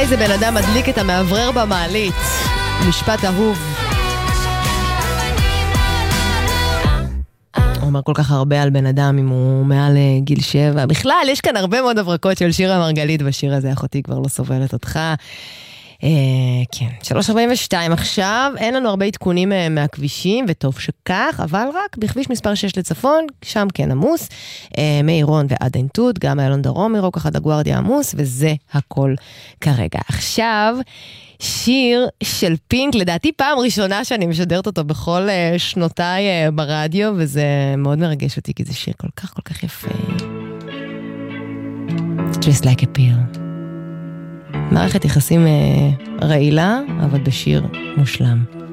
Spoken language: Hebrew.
איזה בן אדם מדליק את המעברר במעלית. משפט אהוב. הוא אומר כל כך הרבה על בן אדם אם הוא מעל גיל 7. בכלל, יש כאן הרבה מאוד הברקות של שירה מרגלית בשיר הזה, אחותי כבר לא סובלת אותך. כן, 3:42 עכשיו, אין לנו הרבה עדכונים מהכבישים, וטוב שכך, אבל רק בכביש מספר 6 לצפון, שם כן עמוס, מעירון ועד עין תות, גם איילון דרום, מרוקח עד הגוארדיה עמוס, וזה הכל כרגע. עכשיו, שיר של פינק, לדעתי פעם ראשונה שאני משדרת אותו בכל שנותיי ברדיו, וזה מאוד מרגש אותי, כי זה שיר כל כך כל כך יפה. Just like a pill. מערכת יחסים רעילה, אבל בשיר מושלם.